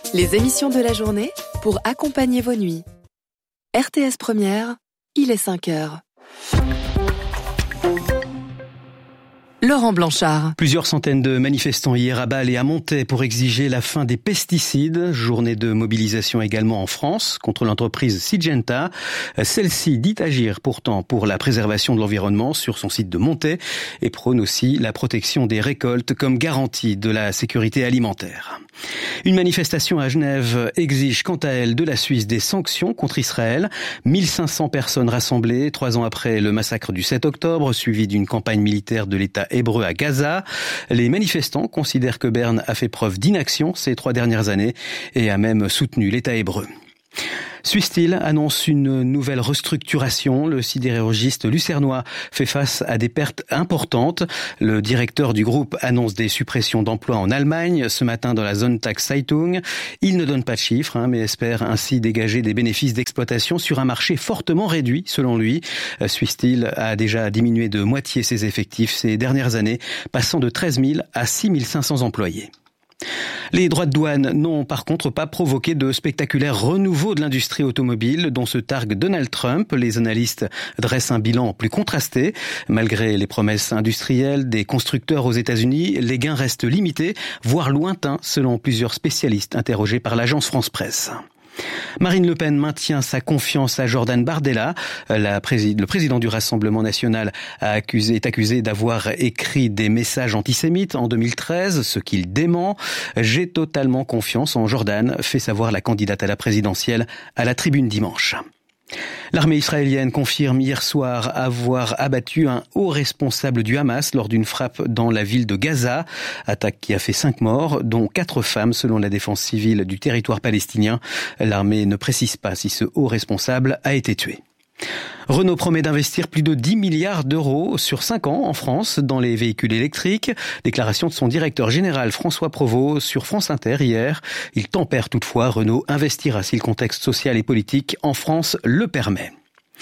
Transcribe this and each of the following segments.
Les émissions de la journée pour accompagner vos nuits. RTS Première, il est 5h. Laurent Blanchard. Plusieurs centaines de manifestants hier à Bâle et à Montaix pour exiger la fin des pesticides. Journée de mobilisation également en France contre l'entreprise Syngenta. Celle-ci dit agir pourtant pour la préservation de l'environnement sur son site de Montaix et prône aussi la protection des récoltes comme garantie de la sécurité alimentaire. Une manifestation à Genève exige quant à elle de la Suisse des sanctions contre Israël. 1500 personnes rassemblées 3 ans après le massacre du 7 octobre, suivi d'une campagne militaire de l'État hébreu à Gaza. Les manifestants considèrent que Berne a fait preuve d'inaction ces 3 dernières années et a même soutenu l'État hébreu. Suisse-t-il annonce une nouvelle restructuration. Le sidérurgiste lucernois fait face à des pertes importantes. Le directeur du groupe annonce des suppressions d'emplois en Allemagne ce matin dans la Sonntagszeitung. Il ne donne pas de chiffres, mais espère ainsi dégager des bénéfices d'exploitation sur un marché fortement réduit, selon lui. Suisse-t-il a déjà diminué de moitié ses effectifs ces dernières années, passant de 13 000 à 6 500 employés. Les droits de douane n'ont par contre pas provoqué de spectaculaires renouveau de l'industrie automobile dont se targue Donald Trump. Les analystes dressent un bilan plus contrasté. Malgré les promesses industrielles des constructeurs aux États-Unis, les gains restent limités, voire lointains selon plusieurs spécialistes interrogés par l'agence France Presse. Marine Le Pen maintient sa confiance à Jordan Bardella. Le président du Rassemblement national est accusé d'avoir écrit des messages antisémites en 2013, ce qu'il dément. J'ai totalement confiance en Jordan, fait savoir la candidate à la présidentielle à la Tribune dimanche. L'armée israélienne confirme hier soir avoir abattu un haut responsable du Hamas lors d'une frappe dans la ville de Gaza. Attaque qui a fait 5 morts, dont 4 femmes selon la défense civile du territoire palestinien. L'armée ne précise pas si ce haut responsable a été tué. Renault promet d'investir plus de 10 milliards d'euros sur 5 ans en France dans les véhicules électriques. Déclaration de son directeur général François Provost sur France Inter hier. Il tempère toutefois, Renault investira si le contexte social et politique en France le permet.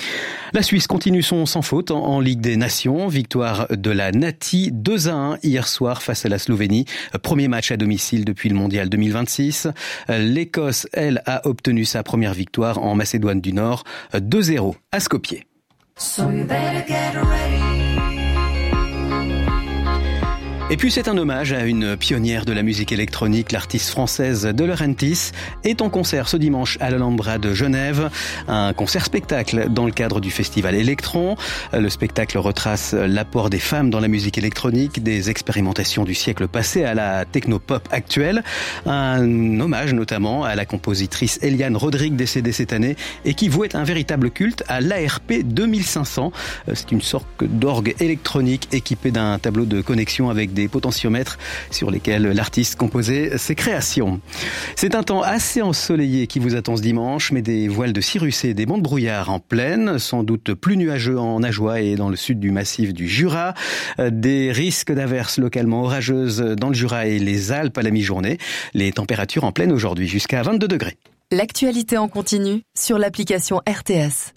La Suisse continue son sans faute en Ligue des Nations. Victoire de la Nati 2-1 hier soir face à la Slovénie. Premier match à domicile depuis le Mondial 2026. L'Écosse, elle, a obtenu sa première victoire en Macédoine du Nord 2-0 à Skopje. Et puis c'est un hommage à une pionnière de la musique électronique, l'artiste française De Laurentiis, est en concert ce dimanche à l'Alhambra de Genève. Un concert-spectacle dans le cadre du festival Electron. Le spectacle retrace l'apport des femmes dans la musique électronique, des expérimentations du siècle passé à la techno-pop actuelle. Un hommage notamment à la compositrice Eliane Rodrigue, décédée cette année, et qui vouait un véritable culte à l'ARP 2500. C'est une sorte d'orgue électronique équipée d'un tableau de connexion avec des potentiomètres sur lesquels l'artiste composait ses créations. C'est un temps assez ensoleillé qui vous attend ce dimanche, mais des voiles de cirrus et des bancs de brouillard en plaine, sans doute plus nuageux en Ajoie et dans le sud du massif du Jura. Des risques d'averses localement orageuses dans le Jura et les Alpes à la mi-journée. Les températures en plaine aujourd'hui jusqu'à 22 degrés. L'actualité en continu sur l'application RTS.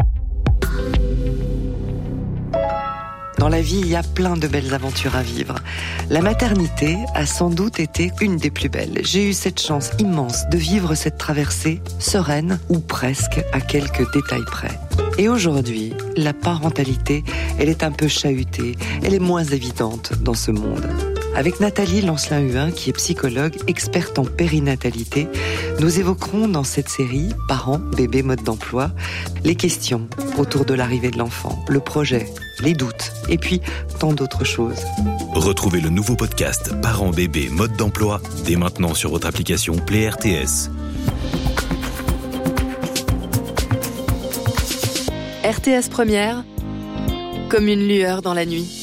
Dans la vie, il y a plein de belles aventures à vivre. La maternité a sans doute été une des plus belles. J'ai eu cette chance immense de vivre cette traversée sereine, ou presque, à quelques détails près. Et aujourd'hui, la parentalité, elle est un peu chahutée, elle est moins évidente dans ce monde. Avec Nathalie Lancelin-Huin, qui est psychologue, experte en périnatalité, nous évoquerons dans cette série Parents, bébés, mode d'emploi, les questions autour de l'arrivée de l'enfant, le projet, les doutes, et puis tant d'autres choses. Retrouvez le nouveau podcast Parents, bébés, mode d'emploi dès maintenant sur votre application Play RTS. RTS Première, comme une lueur dans la nuit.